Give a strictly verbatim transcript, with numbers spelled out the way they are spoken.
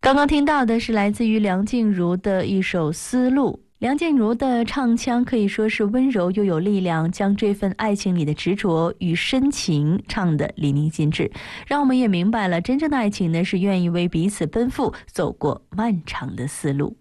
刚刚听到的是来自于梁静茹的一首《丝路》。梁静茹的唱腔可以说是温柔又有力量，将这份爱情里的执着与深情唱得淋漓尽致，让我们也明白了真正的爱情呢是愿意为彼此奔赴，走过漫长的丝路。